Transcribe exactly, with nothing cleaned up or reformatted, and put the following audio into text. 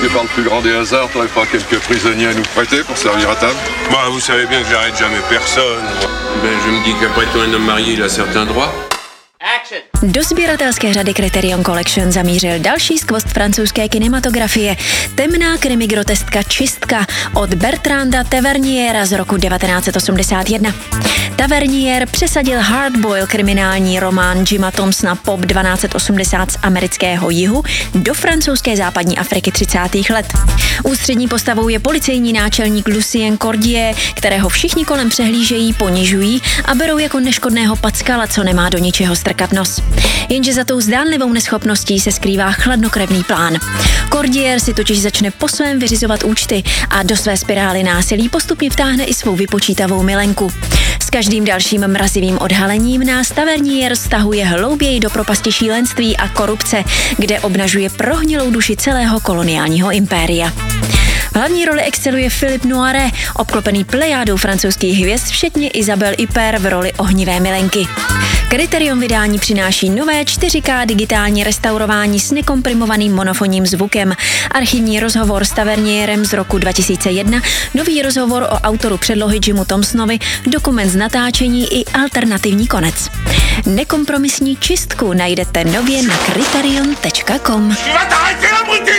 que par le plus grand des hasards, t'aurais pas quelques prisonniers à nous prêter pour servir à table? Bah, vous savez bien que j'arrête jamais personne. Ben, je me dis qu'après tout, un homme marié, il a certains droits. Do sběratelské řady Criterion Collection zamířil další skvost francouzské kinematografie, temná krimigrotestka Čistka od Bertranda Taverniera z roku devatenáct set osmdesát jedna. Tavernier přesadil hardboil kriminální román Jima Thompsona Pop dvanáct set osmdesát z amerického jihu do francouzské západní Afriky třicátých let. Ústřední postavou je policejní náčelník Lucien Cordier, kterého všichni kolem přehlížejí, ponižují a berou jako neškodného packala, co nemá do ničeho strkat nos. Jenže za tou zdánlivou neschopností se skrývá chladnokrevný plán. Cordier si totiž začne po svém vyřizovat účty a do své spirály násilí postupně vtáhne i svou vypočítavou milenku. S každým dalším mrazivým odhalením nás Tavernier stahuje hlouběji do propasti šílenství a korupce, kde obnažuje prohnilou duši celého koloniálního impéria. V hlavní roli exceluje Philippe Noiret, obklopený plejádou francouzských hvězd, včetně Isabelle Huppert v roli ohnivé milenky. Criterion vydání přináší nové čtyři ká digitální restaurování s nekomprimovaným monofonním zvukem, archivní rozhovor s Tavernierem z roku dva tisíce jedna, nový rozhovor o autoru předlohy Jimu Thompsonovi, dokument z natáčení i alternativní konec. Nekompromisní čistku najdete nově na criterion tečka com.